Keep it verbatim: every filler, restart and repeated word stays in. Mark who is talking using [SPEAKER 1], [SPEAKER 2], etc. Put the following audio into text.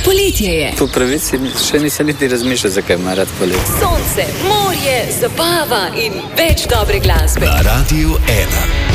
[SPEAKER 1] Poletje je.
[SPEAKER 2] Po pravici še nisem niti razmišljal, zakaj ima rad poletje.
[SPEAKER 1] Sonce, morje, zabava in več dobre glasbe.
[SPEAKER 3] Na Radiu ena.